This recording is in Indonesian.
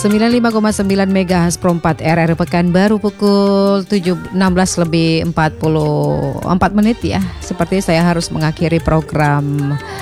95,9 MHz Pro 4 RRI Pekanbaru pukul 16 lebih 44 menit ya. Seperti saya harus mengakhiri program